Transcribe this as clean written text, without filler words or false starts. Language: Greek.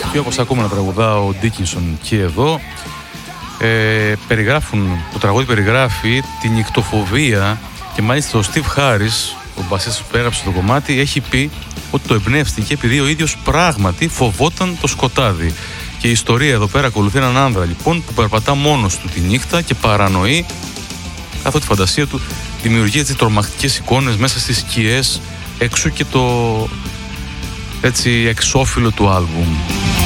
και όπως ακούμε να τραγουδά ο Ντίκινσον και εδώ, το τραγούδι περιγράφει την νυχτοφοβία και μάλιστα ο Στιβ Χάρις, ο μπασίστας που έγραψε το κομμάτι, έχει πει ότι το εμπνεύστηκε επειδή ο ίδιος πράγματι φοβόταν το σκοτάδι. Και η ιστορία εδώ πέρα ακολουθεί έναν άνδρα λοιπόν που περπατά μόνος του τη νύχτα και παρανοεί, καθότι η φαντασία του δημιουργεί έτσι τρομακτικές εικόνες μέσα στις σκιές, εξού και το έτσι εξώφυλλο του άλμπουμ.